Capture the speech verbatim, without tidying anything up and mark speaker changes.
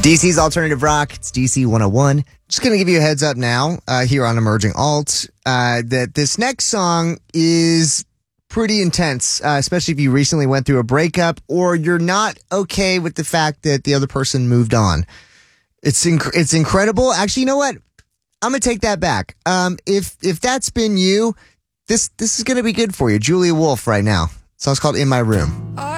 Speaker 1: D C's Alternative Rock. It's D C one oh one. Just going to give you a heads up now uh, here on Emerging Alt uh, that this next song is pretty intense, uh, especially if you recently went through a breakup or you're not okay with the fact that the other person moved on. It's inc- it's incredible. Actually, you know what? I'm going to take that back. Um, if if that's been you, this this is going to be good for you. Julia Wolf right now. The song's called In My Room.